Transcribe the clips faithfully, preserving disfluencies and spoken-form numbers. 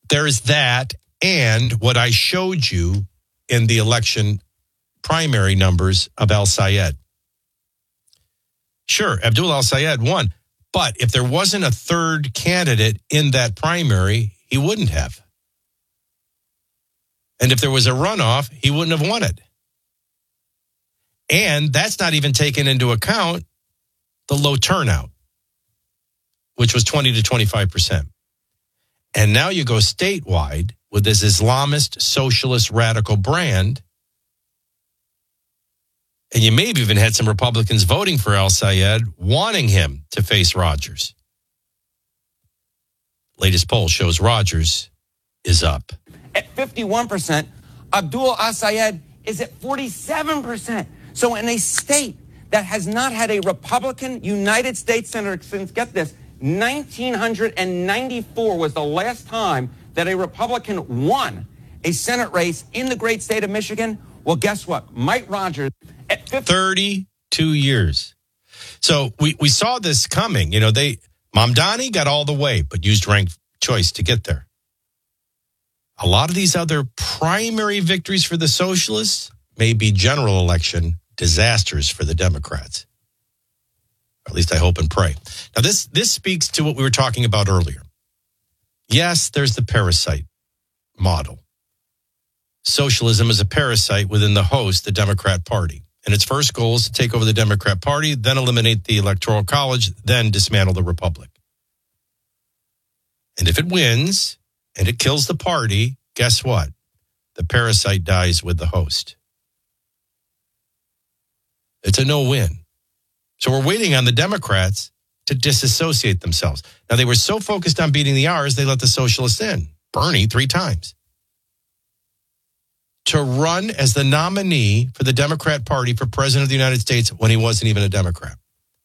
there's that, and what I showed you in the election primary numbers of El-Sayed. Sure, Abdul El-Sayed won, but if there wasn't a third candidate in that primary, he wouldn't have. And if there was a runoff, he wouldn't have won it. And that's not even taken into account the low turnout, which was twenty to twenty-five percent. And now you go statewide with this Islamist, socialist, radical brand. And you maybe even had some Republicans voting for El-Sayed, wanting him to face Rogers. Latest poll shows Rogers is up. At fifty-one percent, Abdul El-Sayed is at forty-seven percent. So in a state that has not had a Republican United States Senator since, get this, nineteen ninety-four was the last time that a Republican won a Senate race in the great state of Michigan. Well, guess what? Mike Rogers at thirty-two years. So we, we saw this coming. You know, they Mamdani got all the way, but used ranked choice to get there. A lot of these other primary victories for the socialists may be general election disasters for the Democrats. Or at least I hope and pray. Now, this, this speaks to what we were talking about earlier. Yes, there's the parasite model. Socialism is a parasite within the host, the Democrat Party. And its first goal is to take over the Democrat Party, then eliminate the Electoral College, then dismantle the Republic. And if it wins and it kills the party, guess what? The parasite dies with the host. It's a no-win. So we're waiting on the Democrats to disassociate themselves. Now, they were so focused on beating the R's, they let the socialists in. Bernie three times. To run as the nominee for the Democrat Party for president of the United States when he wasn't even a Democrat.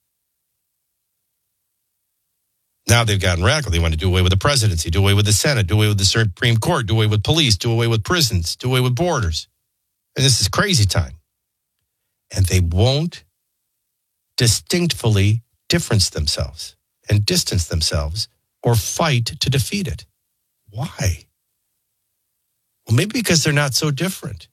Now they've gotten radical. They want to do away with the presidency, do away with the Senate, do away with the Supreme Court, do away with police, do away with prisons, do away with borders. And this is crazy time. And they won't distinctly difference themselves and distance themselves or fight to defeat it. Why? Well, maybe because they're not so different.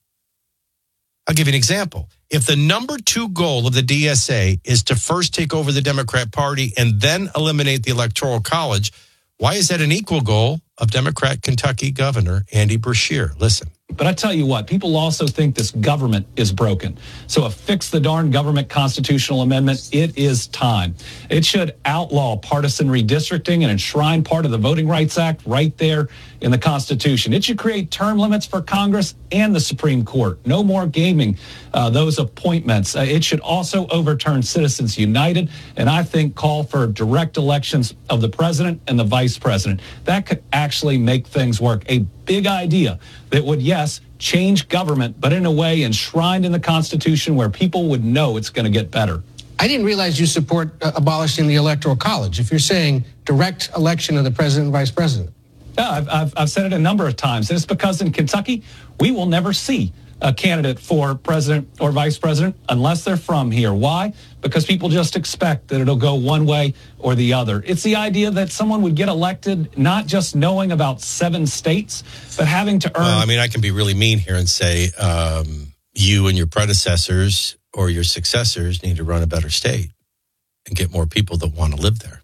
I'll give you an example. If the number two goal of the D S A is to first take over the Democrat Party and then eliminate the Electoral College, why is that an equal goal of Democrat Kentucky Governor Andy Beshear? Listen. But I tell you what, people also think this government is broken. So a fix the darn government constitutional amendment, it is time. It should outlaw partisan redistricting and enshrine part of the Voting Rights Act right there in the Constitution. It should create term limits for Congress and the Supreme Court. No more gaming uh, those appointments. Uh, it should also overturn Citizens United and I think call for direct elections of the president and the vice president. That could actually make things work. A big idea that would, yes, change government, but in a way enshrined in the Constitution where people would know it's going to get better. I didn't realize you support uh, abolishing the Electoral College. If you're saying direct election of the president and vice president. Yeah, I've, I've, I've said it a number of times. And it's because in Kentucky, we will never see a candidate for president or vice president unless they're from here. Why? Because people just expect that it'll go one way or the other. It's the idea that someone would get elected not just knowing about seven states, but having to earn... Well, I mean, I can be really mean here and say um, you and your predecessors or your successors need to run a better state and get more people that want to live there.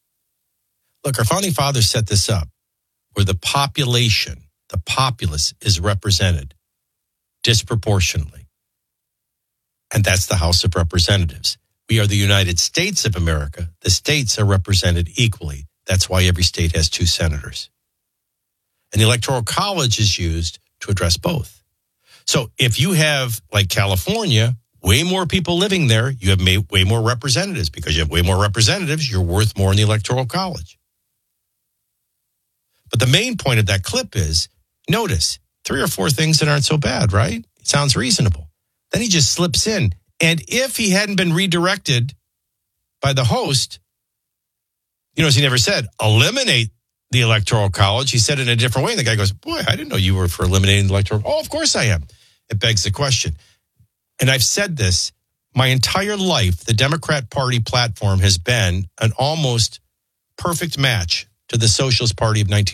Look, our founding fathers set this up where the population, the populace is represented disproportionately. And that's the House of Representatives. We are the United States of America. The states are represented equally. That's why every state has two senators. And the Electoral College is used to address both. So if you have, like California, way more people living there, you have way more representatives. Because you have way more representatives, you're worth more in the Electoral College. But the main point of that clip is, notice, three or four things that aren't so bad, right? It sounds reasonable. Then he just slips in. And if he hadn't been redirected by the host, you know, as he never said, eliminate the Electoral College. He said it in a different way. And the guy goes, boy, I didn't know you were for eliminating the Electoral. Oh, of course I am. It begs the question. And I've said this my entire life. The Democrat Party platform has been an almost perfect match to the Socialist Party of nineteen